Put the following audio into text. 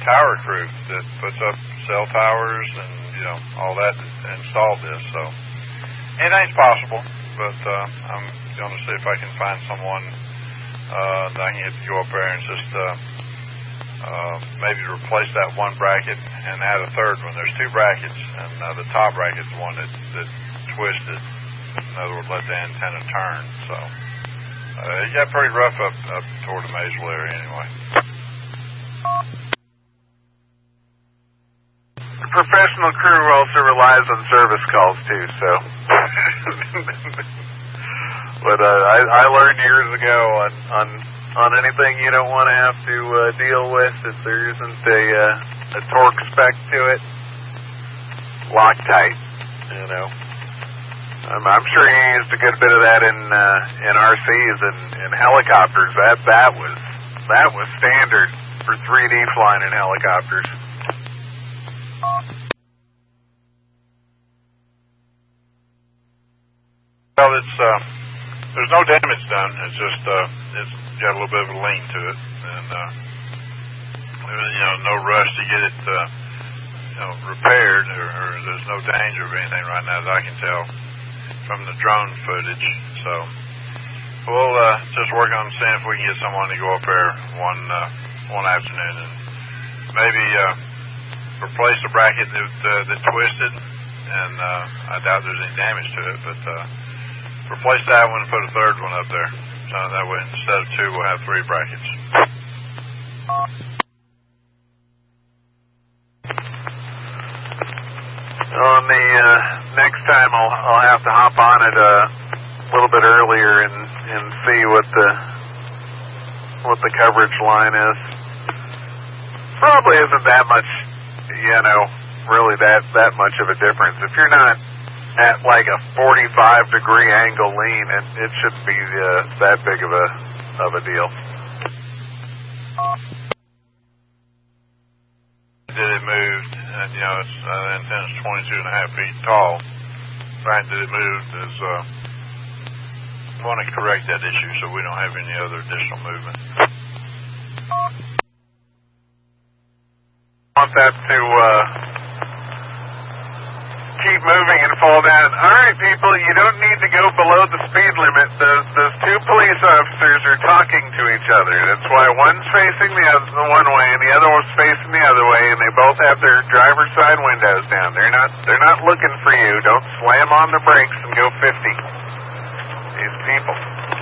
tower crew that puts up cell towers and, you know, all that installed this. So anything's possible, but I'm going to see if I can find someone that I can get to go up there and just maybe replace that one bracket and add a third one. There's two brackets, and the top bracket's the one that twisted. In other words, let the antenna turn. So it got pretty rough up toward the Maysville area anyway. The professional crew also relies on service calls too, so. But I learned years ago on anything you don't want to have to deal with, if there isn't a torque spec to it, Loctite, you know. I'm sure you used a good bit of that in RCs and helicopters. That was standard for 3D flying in helicopters. Well, there's no damage done. It's just it's got a little bit of a lean to it, and you know, no rush to get it you know, repaired, or there's no danger of anything right now that I can tell from the drone footage. So we'll just work on seeing if we can get someone to go up there one afternoon and maybe replace the bracket that twisted, and I doubt there's any damage to it, but replace that one and put a third one up there. So that way, instead of two, we'll have three brackets. On the next time, I'll have to hop on it a little bit earlier and see what the coverage line is. Probably isn't that much, you know, really that much of a difference. If you're not at like a 45-degree angle lean, it shouldn't be that big of a deal. It moved, and you know, the antenna's 22.5 feet tall. The fact that it moved is we want to correct that issue so we don't have any other additional movement. I want that to keep moving and fall down. All right, people, you don't need to go below the speed limit. Those two police officers are talking to each other. That's why one's facing the other one way and the other one's facing the other way, and they both have their driver's side windows down. They're not looking for you. Don't slam on the brakes and go 50. These people.